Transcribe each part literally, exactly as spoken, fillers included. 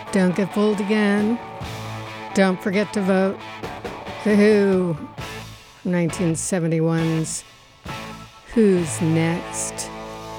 Don't get fooled again. Don't forget to vote. The Who, nineteen seventy-one's Who's Next.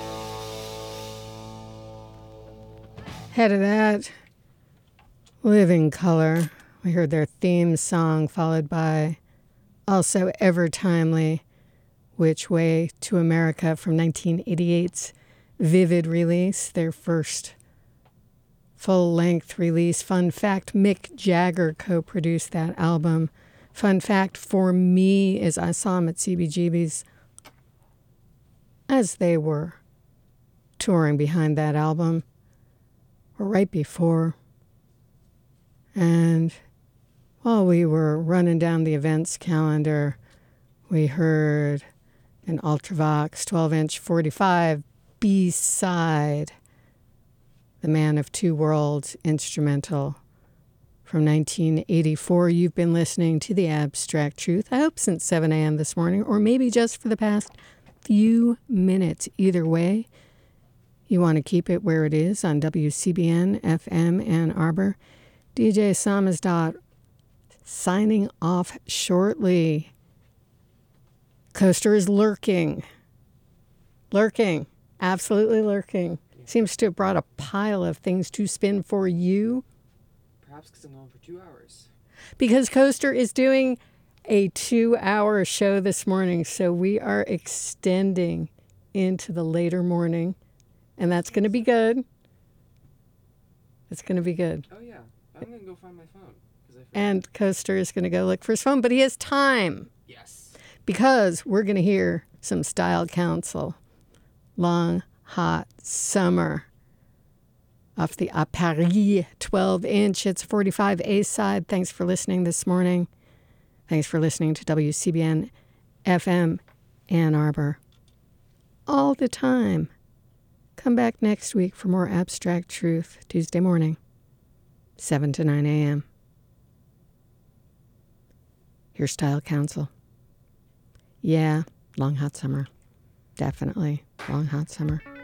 Ahead of that, Living Color. We heard their theme song, followed by also ever timely Which Way to America from nineteen eighty-eight's Vivid release, their first full-length release. Fun fact, Mick Jagger co-produced that album. Fun fact for me is I saw him at C B G B's as they were touring behind that album, or right before. And while we were running down the events calendar, we heard an Ultravox twelve-inch forty-five B-side, The Man of Two Worlds instrumental from nineteen eighty-four. You've been listening to The Abstract Truth, I hope since seven a.m. this morning, or maybe just for the past few minutes. Either way, you want to keep it where it is on W C B N F M Ann Arbor. D J Samizdat signing off shortly. Coaster is lurking. Lurking. Absolutely lurking. Seems to have brought a pile of things to spin for you. Perhaps because I'm going for two hours. Because Coaster is doing a two-hour show this morning, so we are extending into the later morning, and that's going to be good. It's going to be good. Oh, yeah. I'm going to go find my phone. I and Coaster is going to go look for his phone, but he has time. Yes. Because we're going to hear some Style Council. Long, Hot Summer. Off the A Paris twelve-inch. It's forty-five A-side. Thanks for listening this morning. Thanks for listening to W C B N F M Ann Arbor. All the time. Come back next week for more Abstract Truth. Tuesday morning, seven to nine a.m. Here's Style Council. Yeah, long, hot summer. Definitely long, hot summer.